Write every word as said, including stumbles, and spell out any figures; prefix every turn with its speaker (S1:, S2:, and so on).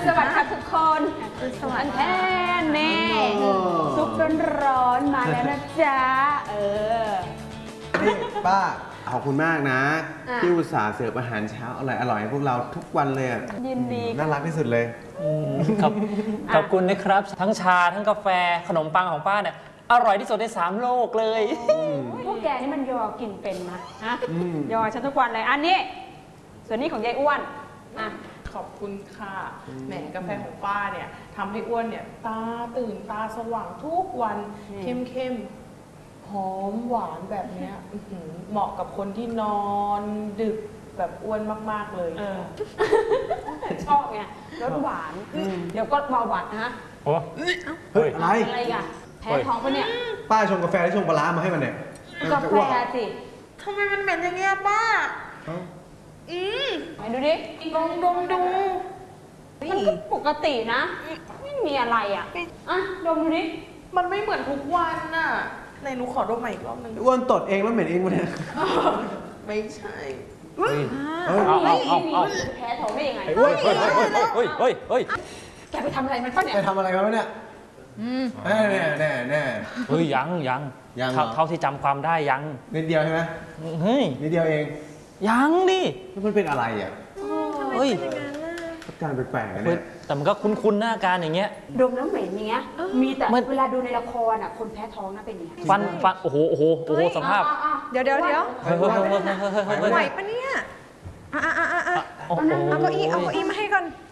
S1: สวัสดีค่ะทุกคนสวัสดีแทนเน่ซุปร้อนๆมาแล้วนะจ๊ะเออ
S2: นี่ป้าขอบคุณมากนะที่อุตส่าห์เสิร์ฟอาหารเช้าอร่อยอร่อยให้พวกเราทุกวันเลยอ่ะ
S1: ยินดี
S2: น่ารักที่สุดเลย
S3: ขอบขอบคุณนะครับทั้งชาทั้งกาแฟขนมปังของป้าเนี่ยอร่อยที่สุดในสามโลกเลย
S1: พวกแกนี่มันยอกินเป็นนะฮะยอฉันทุกวันเลยอันนี้ส่วนนี้ของยายอ้วนอ่ะ
S4: ขอบคุณค่ะแหมกาแฟของป้าเนี่ยทำให้อ้วนเนี่ยตาตื่นตาสว่างทุกวันเข้มเข้มหอมหวานแบบเนี้ยเหมาะกับคนที่นอนดึกแบบอ้วนมากๆเลย
S1: ชอบไงรสหวานเดี๋ยวก็เบาหวานนะ
S3: โอ้
S2: เฮ้ยอะไร
S1: อะไรกันแพ้ท้องปะเนี่ย
S2: ป้าชงกาแฟหรือชงปลาร้ามาให้มันเนี่ย
S1: กาแฟสิ
S4: ทำไมมันเหม็นอย่างเงี้ยป้าอืม
S1: ไหนดูดิ
S4: ลองดมดู
S1: มันก็ปกตินะไม่มีอะไรอ่ะอ่ะดมดูดิ
S4: มันไม่เหมือนทุกวันน่ะในหนูขอดมใหม่อีกรอบนึง
S2: อ้วนตดเองแล้วเหม็นเองวะเนี่ย
S4: ไม่ใช่
S3: เฮ้ย
S1: เอาเอาเอาแพ้ท้องได้ยังไง
S3: เฮ้ยเฮ้ยเฮ้ยเฮ้ยเฮ้ยเฮ้ย
S1: แกไปทำอะไรมันปะเนี่ย
S2: ไปทำอะไรกันวะเนี่ยแน่แน่แน่แน่
S3: เฮ้ยยังยัง
S2: ยัง
S3: เท่าที่จำความได้ยัง
S2: นิดเดียวใช่ไหม
S3: เฮ้ย
S2: นิดเดียวเอง
S3: ยังดิ
S2: มันเป็นอะไรอ่ะ
S3: เฮ้ย
S2: อาการแปลกๆเนี่ย
S3: แต่มันก็คุ้นๆหน้าการอย่างเงี้ย
S1: ดมแล้วเหม็นอย่างเงี้ยมีแต่เวลาดูในละครอ่ะคนแพ้ท้องน่าเป็นอย่างเงี้ย
S3: ฟันฟันโอ้โหโอ้โหโอ้โหสภาพ
S5: เดี๋ยวเดี๋ยวเดี๋ยว
S3: เฮ้ยเฮ้ยเฮ้ยเฮ้ยเฮ้ย
S5: ไหวปะเนี่ยอ่ะอ่ะอ่ะอ่ะเอาเก้าอี้เอาเก้าอี้มาให้ก่อน